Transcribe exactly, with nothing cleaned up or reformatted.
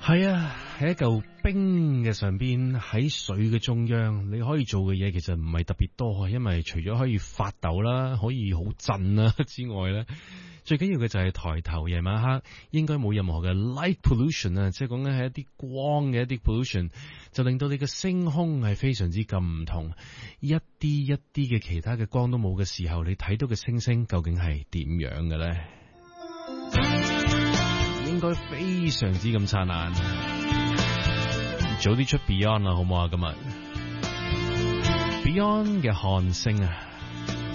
係啊，喺一嚿冰嘅上邊，喺水嘅中央，你可以做嘅嘢其實唔係特別多，因為除咗可以發抖啦，可以好震啦之外咧，最緊要嘅就係抬頭夜晚黑應該冇任何嘅 light pollution 啊，即係講緊係一啲光嘅一啲 pollution，就令到你嘅星空係非常之咁唔同，一啲一啲嘅其他嘅光都冇嘅時候，你睇到嘅星星究竟係點樣嘅咧？應該非常之咁燦爛，早啲出 Beyond 啦，好唔好啊？今日 Beyond 嘅看星啊！